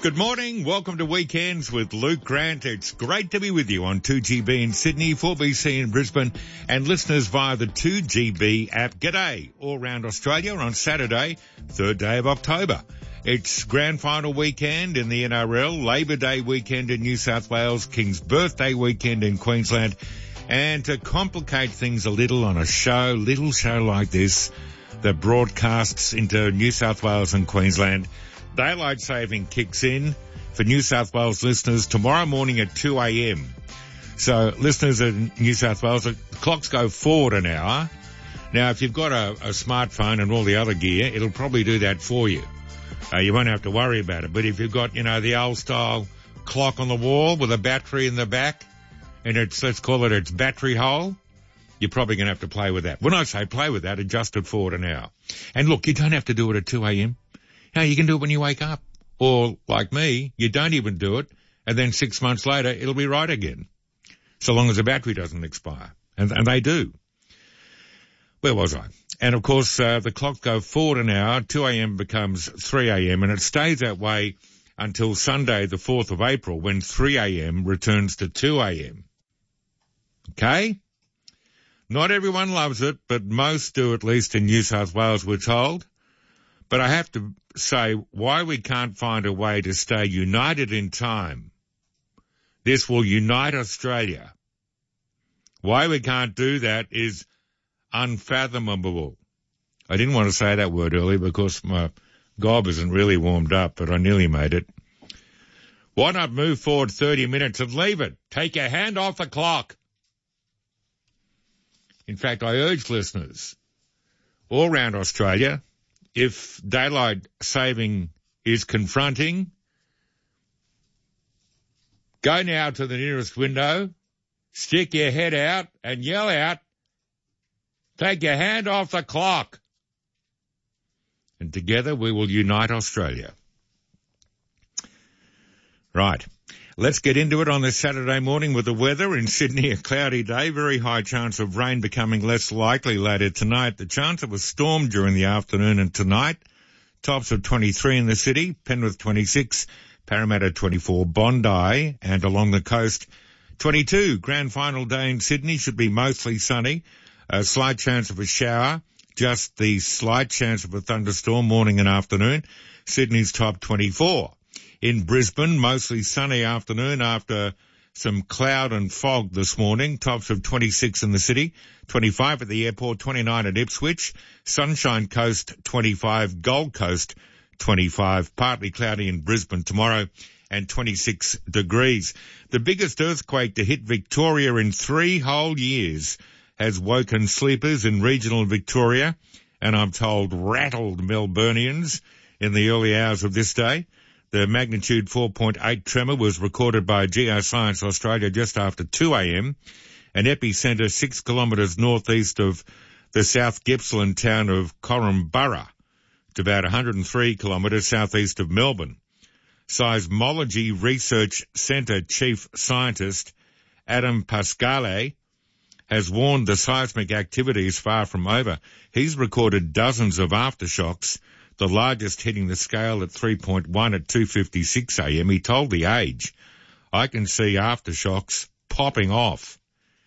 Good morning. Welcome to Weekends with Luke Grant. It's great to be with you on 2GB in Sydney, 4BC in Brisbane, and listeners via the 2GB app. G'day all around Australia on Saturday, 3rd day of October. It's grand final weekend in the NRL, Labor Day weekend in New South Wales, King's Birthday weekend in Queensland, and to complicate things a little on a little show like this that broadcasts into New South Wales and Queensland, daylight saving kicks in for New South Wales listeners tomorrow morning at 2 a.m. So listeners in New South Wales, the clocks go forward an hour. Now, if you've got a smartphone and all the other gear, it'll probably do that for you. You won't have to worry about it. But if you've got, the old style clock on the wall with a battery in the back, and let's call it its battery hole, you're probably going to have to play with that. When I say play with that, adjust it forward an hour. And look, you don't have to do it at 2 a.m. You can do it when you wake up. Or, like me, you don't even do it, and then 6 months later, it'll be right again. So long as the battery doesn't expire. And they do. Where was I? And, of course, the clock goes forward an hour. 2 a.m. becomes 3 a.m., and it stays that way until Sunday, the 4th of April, when 3 a.m. returns to 2 a.m. Okay? Not everyone loves it, but most do, at least in New South Wales, we're told. But I have to say why we can't find a way to stay united in time. This will unite Australia. Why we can't do that is unfathomable. I didn't want to say that word earlier because my gob isn't really warmed up, but I nearly made it. Why not move forward 30 minutes and leave it? Take your hand off the clock. In fact, I urge listeners all around Australia, if daylight saving is confronting, go now to the nearest window, stick your head out and yell out, take your hand off the clock. And together we will unite Australia. Right. Let's get into it on this Saturday morning with the weather. In Sydney, a cloudy day, very high chance of rain becoming less likely later tonight. The chance of a storm during the afternoon and tonight. Tops of 23 in the city, Penrith 26, Parramatta 24, Bondi, and along the coast 22. Grand final day in Sydney should be mostly sunny. A slight chance of a shower, just the slight chance of a thunderstorm morning and afternoon. Sydney's top 24. In Brisbane, mostly sunny afternoon after some cloud and fog this morning. Tops of 26 in the city, 25 at the airport, 29 at Ipswich. Sunshine Coast 25, Gold Coast 25. Partly cloudy in Brisbane tomorrow and 26 degrees. The biggest earthquake to hit Victoria in 3 whole years has woken sleepers in regional Victoria and I'm told rattled Melburnians in the early hours of this day. The magnitude 4.8 tremor was recorded by Geoscience Australia just after 2 a.m. An epicentre 6 kilometres northeast of the South Gippsland town of Korumburra. It's about 103 kilometres southeast of Melbourne. Seismology Research Centre Chief Scientist Adam Pascale has warned the seismic activity is far from over. He's recorded dozens of aftershocks, the largest hitting the scale at 3.1 at 2:56 a.m. He told The Age, I can see aftershocks popping off.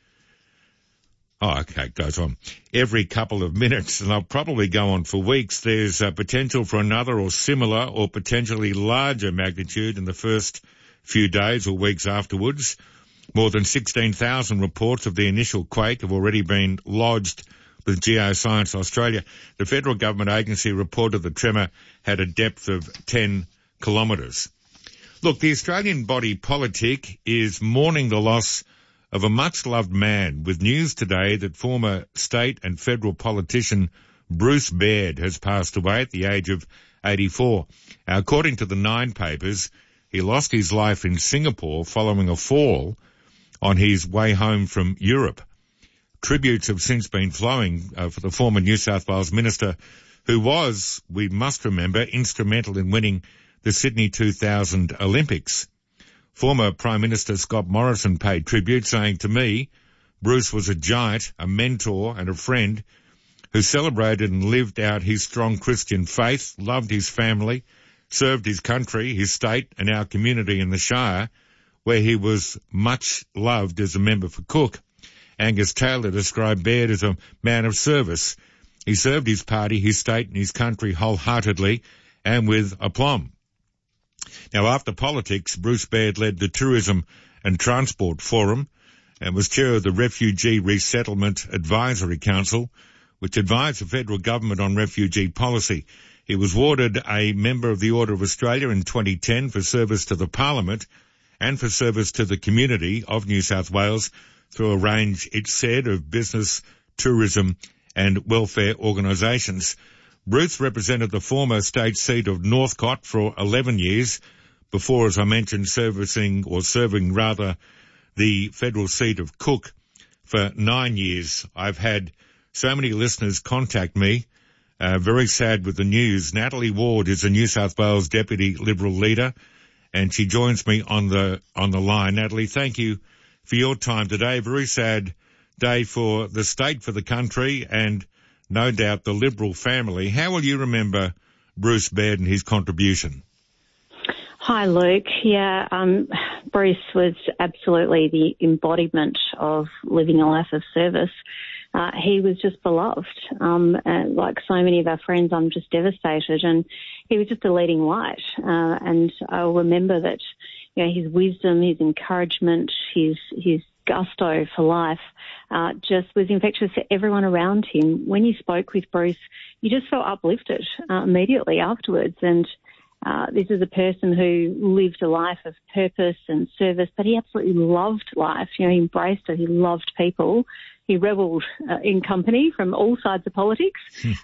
Oh, okay, it goes on. Every couple of minutes, and they'll probably go on for weeks. There's a potential for another or similar or potentially larger magnitude in the first few days or weeks afterwards. More than 16,000 reports of the initial quake have already been lodged with Geoscience Australia. The federal government agency reported the tremor had a depth of 10 kilometres. Look, the Australian body politic is mourning the loss of a much-loved man, with news today that former state and federal politician Bruce Baird has passed away at the age of 84. According to the Nine papers, he lost his life in Singapore following a fall on his way home from Europe. Tributes have since been flowing for the former New South Wales minister who was, we must remember, instrumental in winning the Sydney 2000 Olympics. Former Prime Minister Scott Morrison paid tribute, saying, to me, Bruce was a giant, a mentor and a friend who celebrated and lived out his strong Christian faith, loved his family, served his country, his state and our community in the Shire, where he was much loved as a member for Cook. Angus Taylor described Baird as a man of service. He served his party, his state and his country wholeheartedly and with aplomb. Now, after politics, Bruce Baird led the Tourism and Transport Forum and was chair of the Refugee Resettlement Advisory Council, which advised the federal government on refugee policy. He was awarded a Member of the Order of Australia in 2010 for service to the Parliament and for service to the community of New South Wales through a range, it said, of business, tourism and welfare organisations. Bruce represented the former state seat of Northcote for 11 years before, as I mentioned, serving the federal seat of Cook for 9 years. I've had so many listeners contact me, very sad with the news. Natalie Ward is a New South Wales Deputy Liberal leader, and she joins me on the line. Natalie, thank you for your time today. Very sad day for the state, for the country, and no doubt the Liberal family. How will you remember Bruce Baird and his contribution? Hi, Luke. Yeah, Bruce was absolutely the embodiment of living a life of service. He was just beloved. Like so many of our friends, I'm just devastated. And he was just a leading light. And I'll remember that, you know, his wisdom, his encouragement, his gusto for life just was infectious to everyone around him. When you spoke with Bruce, you just felt uplifted immediately afterwards. And this is a person who lived a life of purpose and service, but he absolutely loved life. You know, he embraced it. He loved people. He revelled in company from all sides of politics,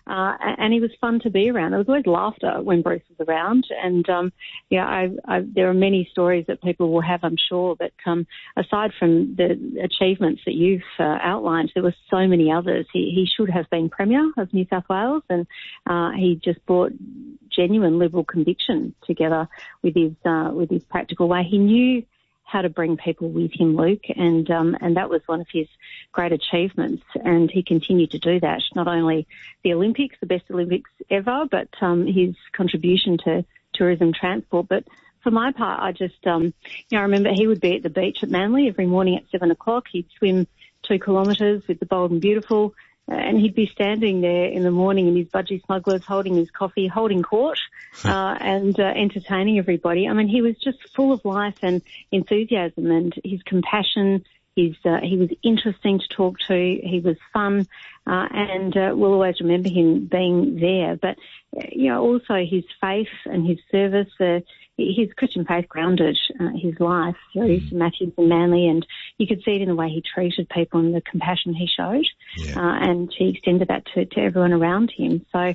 and he was fun to be around. There was always laughter when Bruce was around, and there are many stories that people will have, I'm sure. But aside from the achievements that you've outlined, there were so many others. He should have been Premier of New South Wales, and he just brought genuine Liberal conviction together with his practical way. He knew how to bring people with him, Luke, and that was one of his great achievements, and he continued to do that. Not only the Olympics, the best Olympics ever, but his contribution to tourism transport. But for my part, I just, I remember he would be at the beach at Manly every morning at 7 o'clock. He'd swim 2 kilometres with the Bold and Beautiful, and he'd be standing there in the morning in his budgie smugglers, holding his coffee, holding court, and entertaining everybody. I mean, he was just full of life and enthusiasm, and his compassion. He was interesting to talk to. He was fun, and we'll always remember him being there. But also his faith and his service. His Christian faith grounded his life. St Matthew's and Manly, and you could see it in the way he treated people and the compassion he showed. And he extended that to everyone around him. So,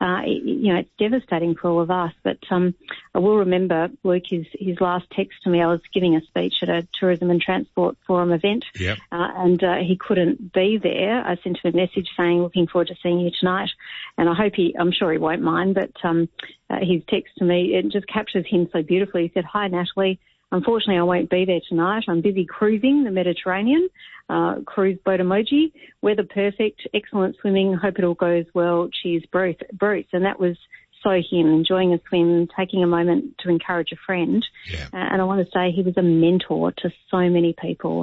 it's devastating for all of us. But I will remember, Luke, his last text to me. I was giving a speech at a Tourism and Transport Forum event, and he couldn't be there. I sent him a message saying, looking forward to seeing you tonight. And I'm sure he won't mind, but his text to me, it just captures him so beautifully. He said, "Hi, Natalie. Unfortunately, I won't be there tonight. I'm busy cruising the Mediterranean, cruise boat emoji, weather perfect, excellent swimming. Hope it all goes well. Cheers, Bruce." And that was so him, enjoying a swim, taking a moment to encourage a friend. And I want to say he was a mentor to so many people.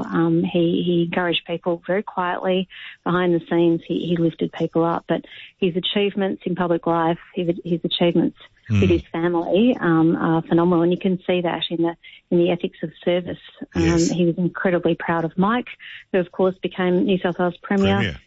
He encouraged people very quietly behind the scenes. He lifted people up. But his achievements in public life, his achievements with his family are phenomenal, and you can see that in the ethics of service. He was incredibly proud of Mike, who of course became New South Wales Premier.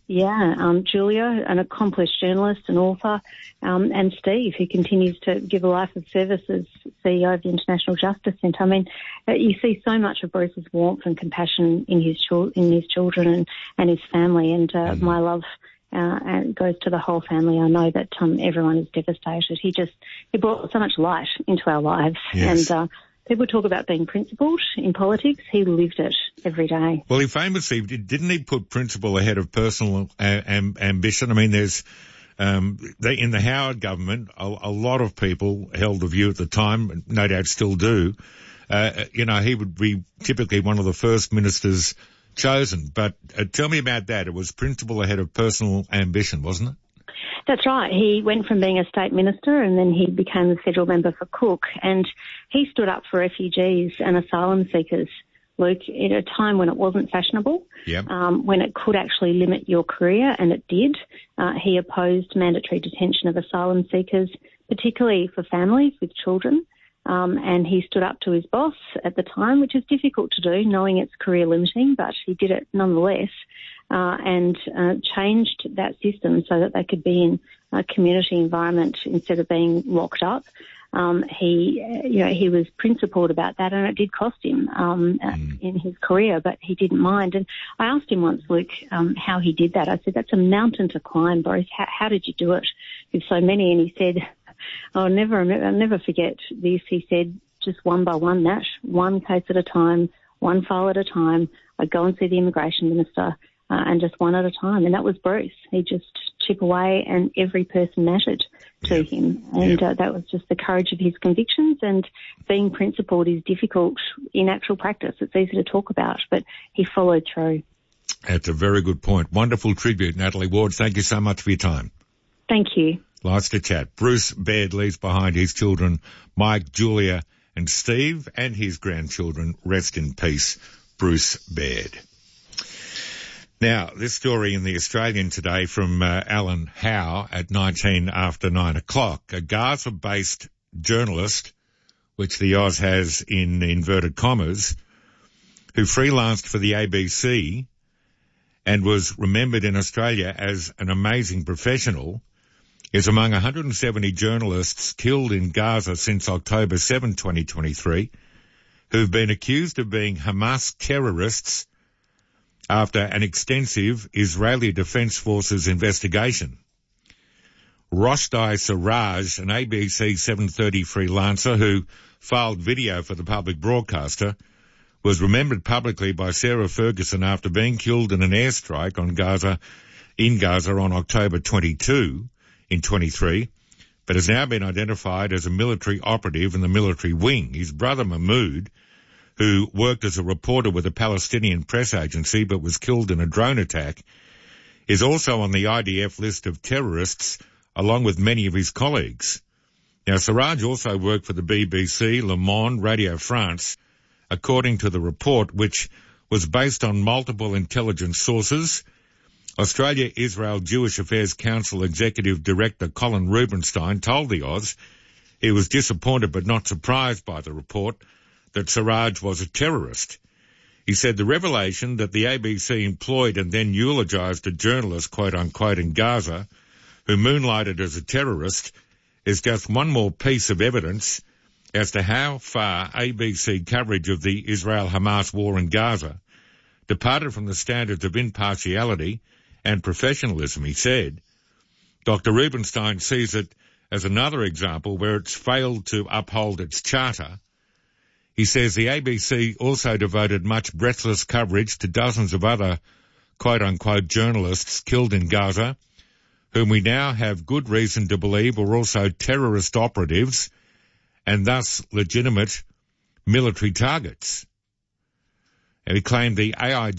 Julia, an accomplished journalist and author, and Steve, who continues to give a life of service as CEO of the International Justice Centre. I mean, you see so much of Bruce's warmth and compassion in his children and his family, and my love and goes to the whole family. I know that everyone is devastated. He brought so much light into our lives. And people talk about being principled in politics. He lived it every day. Well, he famously, didn't he put principle ahead of personal ambition? I mean, there's in the Howard government, a lot of people held the view at the time, no doubt still do, he would be typically one of the first ministers chosen. But tell me about that. It was principle ahead of personal ambition, wasn't it? That's right. He went from being a state minister and then he became the federal member for Cook, and he stood up for refugees and asylum seekers, Luke, at a time when it wasn't fashionable, when it could actually limit your career, and it did. He opposed mandatory detention of asylum seekers, particularly for families with children, and he stood up to his boss at the time, which is difficult to do, knowing it's career limiting, but he did it nonetheless. And changed that system so that they could be in a community environment instead of being locked up. He was principled about that, and it did cost him in his career, but he didn't mind. And I asked him once, Luke, how he did that. I said, "That's a mountain to climb, Bruce. How did you do it with so many?" And he said, I'll never forget this. He said, "Just one by one, Nash, one case at a time, one file at a time. I'd go and see the immigration minister." And just one at a time. And that was Bruce. He'd just chip away and every person mattered to him. And that was just the courage of his convictions. And being principled is difficult in actual practice. It's easy to talk about, but he followed through. That's a very good point. Wonderful tribute, Natalie Ward. Thank you so much for your time. Thank you. Nice to chat. Bruce Baird leaves behind his children, Mike, Julia and Steve, and his grandchildren. Rest in peace, Bruce Baird. Now, this story in The Australian today from Alan Howe at 19 after 9 o'clock. A Gaza-based journalist, which the Oz has in inverted commas, who freelanced for the ABC and was remembered in Australia as an amazing professional, is among 170 journalists killed in Gaza since October 7, 2023, who've been accused of being Hamas terrorists after an extensive Israeli Defence Forces investigation. Roshdi Siraj, an ABC 730 freelancer who filed video for the public broadcaster, was remembered publicly by Sarah Ferguson after being killed in an airstrike in Gaza on October 22 in 23, but has now been identified as a military operative in the military wing. His brother Mahmoud, who worked as a reporter with a Palestinian press agency but was killed in a drone attack, is also on the IDF list of terrorists along with many of his colleagues. Now, Siraj also worked for the BBC, Le Monde, Radio France, according to the report, which was based on multiple intelligence sources. Australia-Israel Jewish Affairs Council Executive Director Colin Rubenstein told the Oz he was disappointed but not surprised by the report that Siraj was a terrorist. He said the revelation that the ABC employed and then eulogised a journalist, quote-unquote, in Gaza, who moonlighted as a terrorist, is just one more piece of evidence as to how far ABC coverage of the Israel-Hamas war in Gaza departed from the standards of impartiality and professionalism, he said. Dr. Rubenstein sees it as another example where it's failed to uphold its charter. He says the ABC also devoted much breathless coverage to dozens of other quote-unquote journalists killed in Gaza, whom we now have good reason to believe were also terrorist operatives and thus legitimate military targets. And he claimed the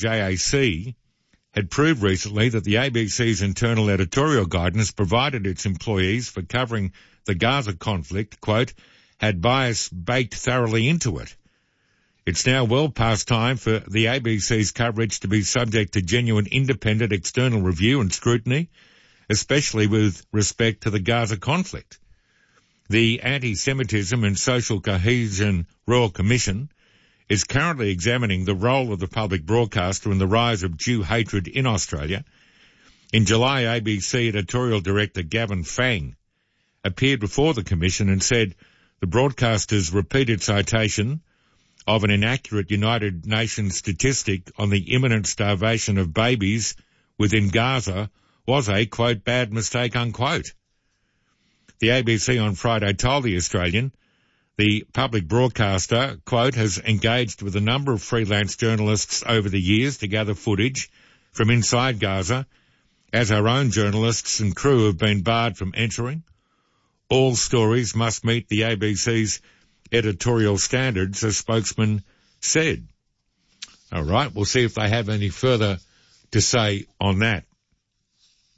AIJAC had proved recently that the ABC's internal editorial guidance provided its employees for covering the Gaza conflict, quote, had bias baked thoroughly into it. It's now well past time for the ABC's coverage to be subject to genuine independent external review and scrutiny, especially with respect to the Gaza conflict. The Anti-Semitism and Social Cohesion Royal Commission is currently examining the role of the public broadcaster in the rise of Jew hatred in Australia. In July, ABC editorial director Gavin Fang appeared before the commission and said the broadcaster's repeated citation of an inaccurate United Nations statistic on the imminent starvation of babies within Gaza was a, quote, bad mistake, unquote. The ABC on Friday told The Australian the public broadcaster, quote, has engaged with a number of freelance journalists over the years to gather footage from inside Gaza, as our own journalists and crew have been barred from entering. All stories must meet the ABC's editorial standards, a spokesman said. All right, we'll see if they have any further to say on that.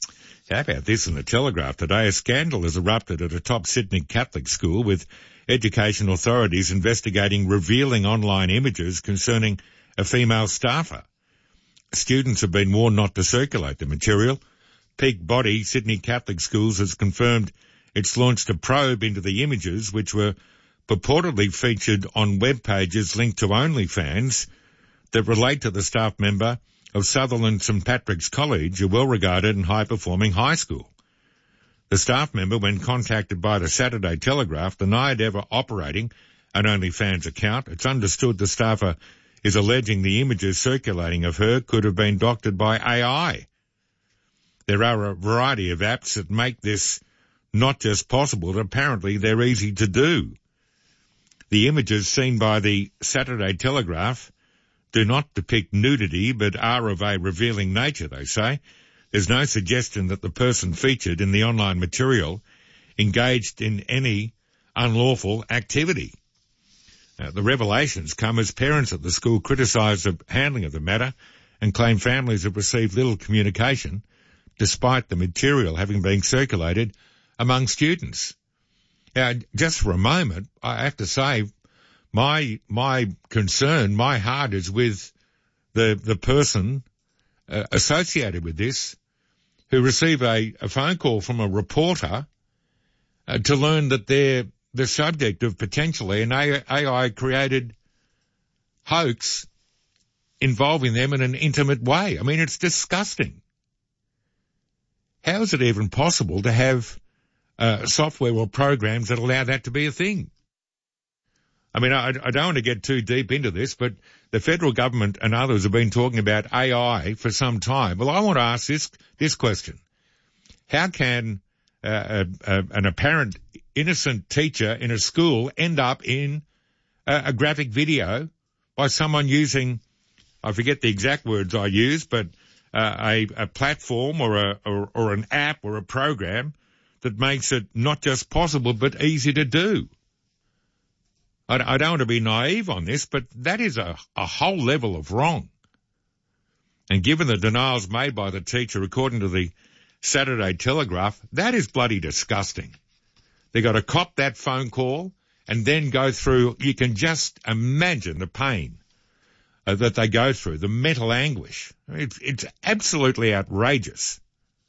How about this in the Telegraph today? A scandal has erupted at a top Sydney Catholic school with education authorities investigating revealing online images concerning a female staffer. Students have been warned not to circulate the material. Peak Body Sydney Catholic Schools has confirmed it's launched a probe into the images which were purportedly featured on web pages linked to OnlyFans that relate to the staff member of Sutherland St Patrick's College, a well-regarded and high-performing high school. The staff member, when contacted by the Saturday Telegraph, denied ever operating an OnlyFans account. It's understood the staffer is alleging the images circulating of her could have been doctored by AI. There are a variety of apps that make this not just possible, but apparently they're easy to do. The images seen by the Saturday Telegraph do not depict nudity, but are of a revealing nature, they say. There's no suggestion that the person featured in the online material engaged in any unlawful activity. The revelations come as parents at the school criticise the handling of the matter and claim families have received little communication despite the material having been circulated among students. Now, just for a moment, I have to say my concern, my heart is with the person associated with this who received a phone call from a reporter to learn that they're the subject of potentially an AI-created hoax involving them in an intimate way. I mean, it's disgusting. How is it even possible to have software or programs that allow that to be a thing? I mean, I don't want to get too deep into this, but the federal government and others have been talking about AI for some time. Well, I want to ask this question. How can an apparent innocent teacher in a school end up in a graphic video by someone using, I forget the exact words I use, but a platform or an app or a program that makes it not just possible but easy to do? I don't want to be naive on this, but that is a whole level of wrong. And given the denials made by the teacher, according to the Saturday Telegraph, that is bloody disgusting. They got to cop that phone call and then go through, you can just imagine the pain that they go through, the mental anguish. It's absolutely outrageous.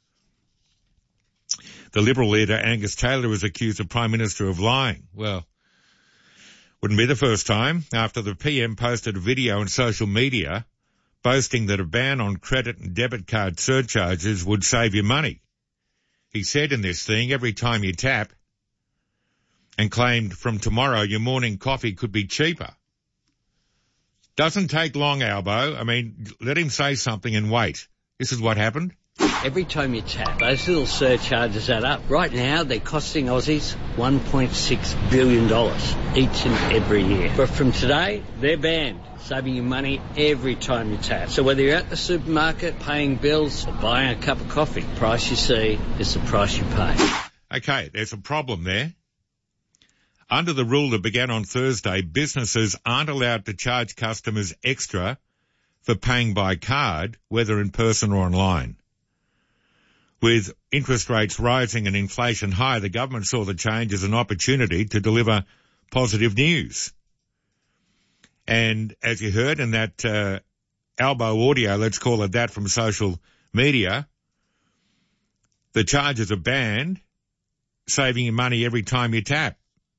The Liberal leader, Angus Taylor, was accused the Prime Minister of lying. Well, wouldn't be the first time after the PM posted a video on social media boasting that a ban on credit and debit card surcharges would save you money. He said in this thing, every time you tap, and claimed from tomorrow your morning coffee could be cheaper. Doesn't take long, Albo. I mean, let him say something and wait. This is what happened. Every time you tap, those little surcharges add up. Right now, they're costing Aussies $1.6 billion each and every year. But from today, they're banned, saving you money every time you tap. So whether you're at the supermarket, paying bills, or buying a cup of coffee, the price you see is the price you pay. Okay, there's a problem there. Under the rule that began on Thursday, businesses aren't allowed to charge customers extra for paying by card, whether in person or online. With interest rates rising and inflation high, the government saw the change as an opportunity to deliver positive news. And as you heard in that Albo audio, let's call it that, from social media, the charges are banned, saving you money every time you tap.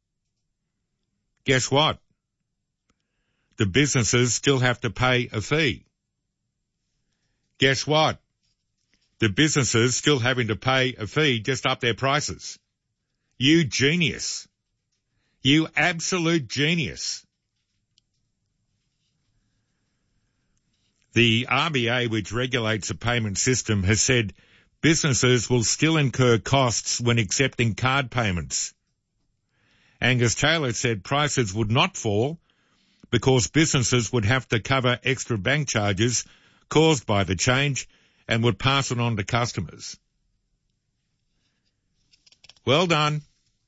Guess what? The businesses still have to pay a fee. Guess what? The businesses still having to pay a fee just up their prices. You genius. You absolute genius. The RBA, which regulates the payment system, has said businesses will still incur costs when accepting card payments. Angus Taylor said prices would not fall because businesses would have to cover extra bank charges caused by the change and would pass it on to customers. Well done.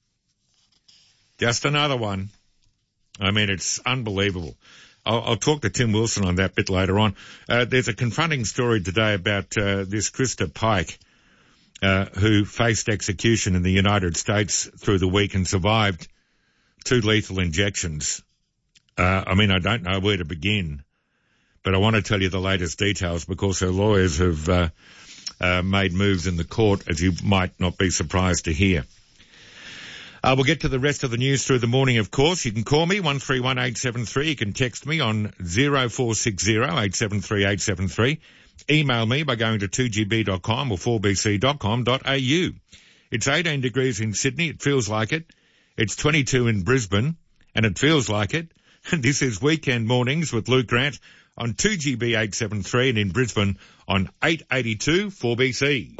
Just another one. I mean, it's unbelievable. I'll talk to Tim Wilson on that bit later on. There's a confronting story today about this Krista Pike who faced execution in the United States through the week and survived 2 lethal injections. I don't know where to begin, but I want to tell you the latest details because her lawyers have made moves in the court, as you might not be surprised to hear. We'll get to the rest of the news through the morning, of course. You can call me, 131873. You can text me on 0460 873 873. Email me by going to 2gb.com or 4bc.com.au. It's 18 degrees in Sydney. It feels like it. It's 22 in Brisbane, and it feels like it. This is Weekend Mornings with Luke Grant on 2GB 873 and in Brisbane on 882 4BC.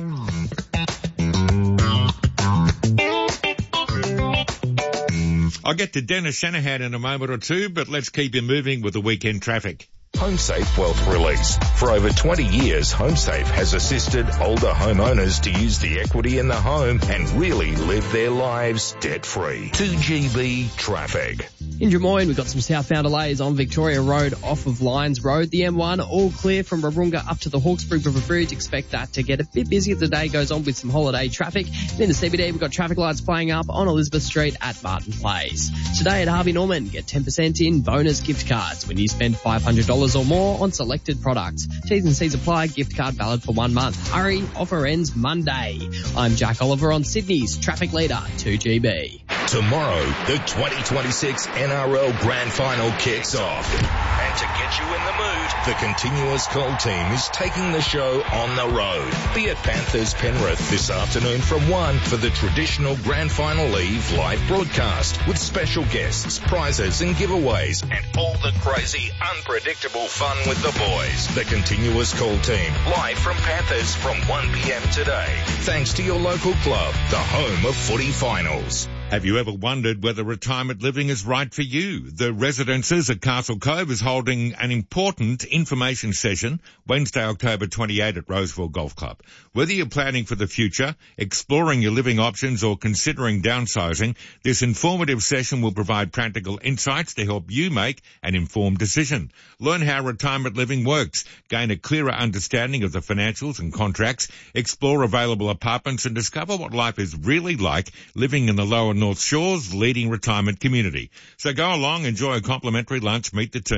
I'll get to Dennis Shanahan in a moment or two, but let's keep you moving with the weekend traffic. HomeSafe Wealth Release. For over 20 years, HomeSafe has assisted older homeowners to use the equity in the home and really live their lives debt-free. 2GB traffic. In Drummoyne, we've got some southbound delays on Victoria Road off of Lyons Road. The M1 all clear from Warunga up to the Hawkesbury River Bridge. Expect that to get a bit busy as the day goes on with some holiday traffic. In the CBD, we've got traffic lights playing up on Elizabeth Street at Martin Place. Today at Harvey Norman, get 10% in bonus gift cards when you spend $500 or more on selected products. T's and C's apply. Gift card valid for 1 month. Hurry, offer ends Monday. I'm Jack Oliver on Sydney's traffic leader, 2GB. Tomorrow, the 2026 NRL Grand Final kicks off. And to get you in the mood, the Continuous Call team is taking the show on the road. Be at Panthers Penrith this afternoon from 1 for the traditional Grand Final Eve live broadcast with special guests, prizes and giveaways and all the crazy, unpredictable fun with the boys. The Continuous Call team, live from Panthers from 1 p.m. today. Thanks to your local club, the home of footy finals. Have you ever wondered whether retirement living is right for you? The Residences at Castle Cove is holding an important information session Wednesday, October 28 at Roseville Golf Club. Whether you're planning for the future, exploring your living options or considering downsizing, this informative session will provide practical insights to help you make an informed decision. Learn how retirement living works, gain a clearer understanding of the financials and contracts, explore available apartments and discover what life is really like living in the lower North Shore's leading retirement community. So go along, enjoy a complimentary lunch, meet the team.